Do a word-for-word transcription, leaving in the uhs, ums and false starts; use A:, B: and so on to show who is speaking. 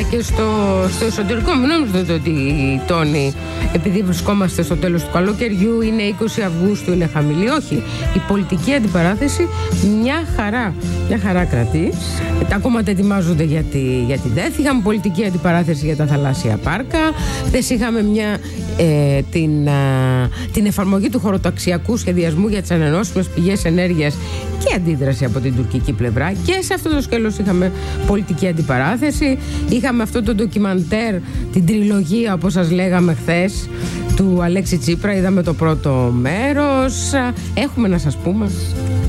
A: και στο, στο εσωτερικό. Μην νομίζετε ότι η τόνη, επειδή βρισκόμαστε στο τέλος του καλοκαιριού, είναι είκοσι Αυγούστου, είναι χαμηλή. Όχι. Η πολιτική αντιπαράθεση μια χαρά, μια χαρά κρατεί. Τα κόμματα ετοιμάζονται για, τη, για την ΔΕΘ. Είχαμε πολιτική αντιπαράθεση για τα θαλάσσια πάρκα. Χθες είχαμε μια, ε, την, α, την εφαρμογή του χωροταξιακού σχεδιασμού για τις ανανεώσιμες πηγές ενέργειας και αντίδραση από την τουρκική πλευρά. Και σε αυτό το σκέλος είχαμε πολιτική αντιπαράθεση. Είχαμε αυτό το ντοκιμαντέρ, την τριλογία, όπως σας λέγαμε χθες, του Αλέξη Τσίπρα. Είδαμε το πρώτο μέρος. Έχουμε να σας πούμε